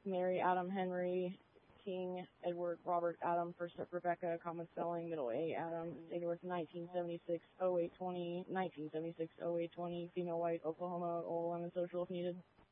Mary, Adam, Henry, King, Edward, Robert, Adam, first up Rebecca, common spelling, middle A, Adam, date of birth 1976, 0820, 1976, 0820, female white, Oklahoma, Lemon social if needed.